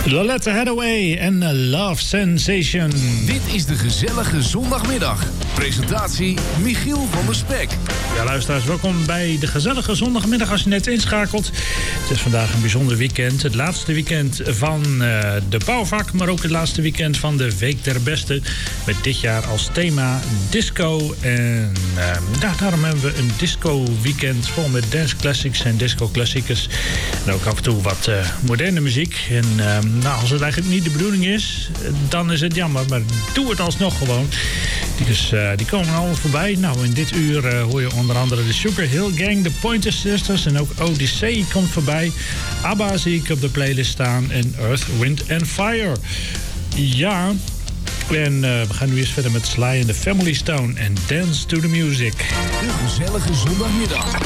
Loletta Hathaway en Love Sensation. Dit is de gezellige zondagmiddag. Presentatie Michiel van der Spek. Ja, luisteraars, welkom bij de gezellige zondagmiddag als je net inschakelt. Het is vandaag een bijzonder weekend. Het laatste weekend van de bouwvak, maar ook het laatste weekend van de Week der Beste. Met dit jaar als thema disco. En daarom hebben we een disco weekend vol met dance classics en disco klassiekers. En ook af en toe wat moderne muziek. En als het eigenlijk niet de bedoeling is, dan is het jammer. Maar doe het alsnog gewoon. Dus die komen allemaal voorbij. Nou, in dit uur hoor je onder andere de Sugar Hill Gang, de Pointer Sisters en ook Odyssey komt voorbij. ABBA zie ik op de playlist staan en Earth, Wind and Fire. Ja, en we gaan nu eens verder met Sly and the Family Stone en Dance to the Music. De gezellige zondagmiddag